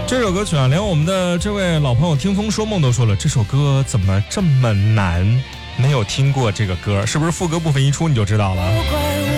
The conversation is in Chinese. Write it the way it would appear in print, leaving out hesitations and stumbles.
这首歌曲啊，连我们的这位老朋友听风说梦都说了，这首歌怎么这么难？没有听过这个歌，是不是副歌部分一出你就知道了？